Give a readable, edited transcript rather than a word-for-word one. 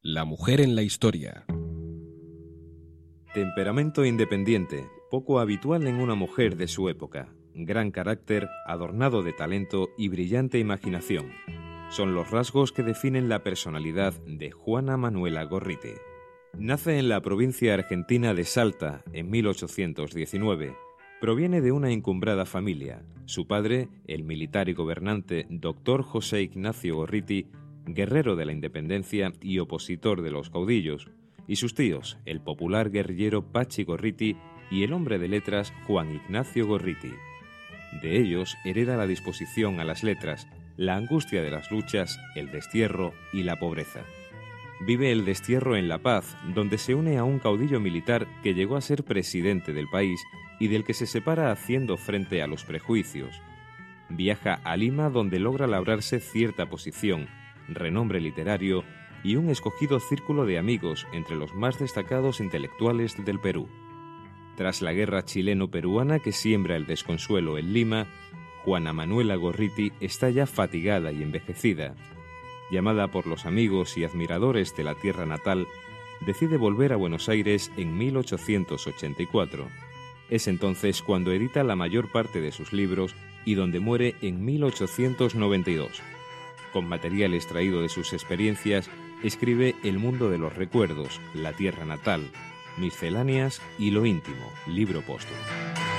La mujer en la historia. Temperamento independiente, poco habitual en una mujer de su época. Gran carácter, adornado de talento y brillante imaginación. Son los rasgos que definen la personalidad de Juana Manuela Gorriti. Nace en la provincia argentina de Salta en 1819. Proviene de una encumbrada familia. Su padre, el militar y gobernante Dr. José Ignacio Gorriti, guerrero de la independencia y opositor de los caudillos, y sus tíos, el popular guerrillero Pachi Gorriti y el hombre de letras Juan Ignacio Gorriti. De ellos hereda la disposición a las letras, la angustia de las luchas, el destierro y la pobreza. Vive el destierro en La Paz, donde se une a un caudillo militar que llegó a ser presidente del país y del que se separa haciendo frente a los prejuicios. Viaja a Lima, donde logra labrarse cierta posición, renombre literario y un escogido círculo de amigos entre los más destacados intelectuales del Perú. Tras la guerra chileno-peruana que siembra el desconsuelo en Lima, Juana Manuela Gorriti está ya fatigada y envejecida. Llamada por los amigos y admiradores de la tierra natal, decide volver a Buenos Aires en 1884. Es entonces cuando edita la mayor parte de sus libros y donde muere en 1892. Con material extraído de sus experiencias, escribe El mundo de los recuerdos, La tierra natal, Misceláneas y Lo íntimo, libro póstumo.